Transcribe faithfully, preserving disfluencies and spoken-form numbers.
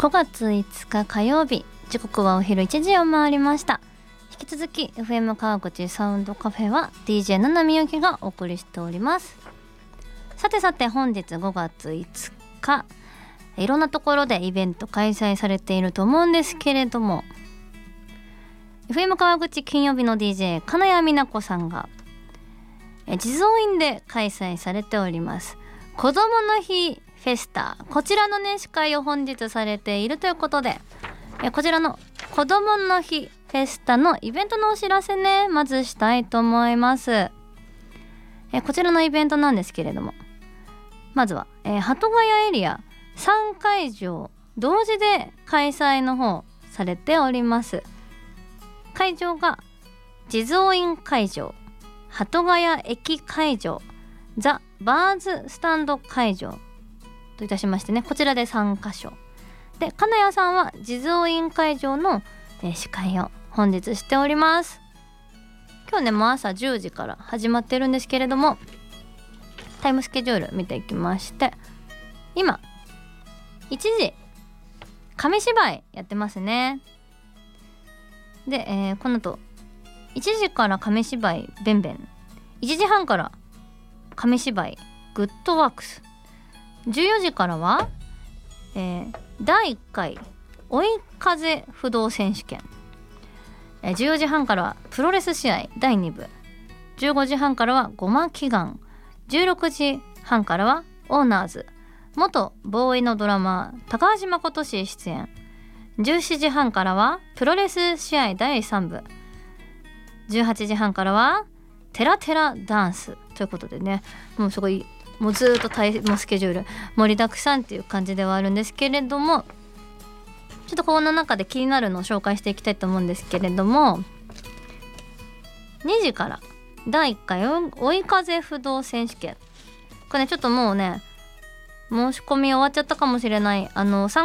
ごがついつか火曜日、時刻はお昼いちじを回りました。引き続き エフエム 川口サウンドカフェは ディージェー ななみゆきがお送りしております。さてさて、本日ごがついつか、いろんなところでイベント開催されていると思うんですけれども、 エフエム 川口金曜日の ディージェー 金谷美奈子さんが地蔵院で開催されております子どもの日フェスタ、こちらのね司会を本日されているということで、こちらの子どもの日フェスタのイベントのお知らせね、まずしたいと思います。えこちらのイベントなんですけれども、まずは、えー、鳩ヶ谷エリアさんかいじょう同時で開催の方されております。会場が地蔵院会場、鳩ヶ谷駅会場、ザ・バーズスタンド会場といたしましてね、こちらでさんかしょで、金谷さんは地蔵院会場の、えー、司会を本日しております。今日ねもう朝じゅうじから始まってるんですけれども、タイムスケジュール見ていきまして、今いちじ紙芝居やってますね。で、えー、この後いちじから紙芝居ベンベン、いちじはんから紙芝居グッドワークス、じゅうよじからは、えー、だいいっかい追い風不動選手権、えー、じゅうよじはんからはプロレス試合だいにぶ、じゅうごじはんからはごま祈願、じゅうろくじはんからはオーナーズ、元ボーイのドラマー高橋誠氏出演、じゅうしちじはんからはプロレス試合だいさんぶ、じゅうはちじはんからはテラテラダンスということでね、もうすごいもうずっとタイムスケジュール盛りだくさんっていう感じではあるんですけれども、ちょっとこの中で気になるのを紹介していきたいと思うんですけれども、にじからだいいっかい追い風不動選手権、これねちょっともうね申し込み終わっちゃったかもしれない、あの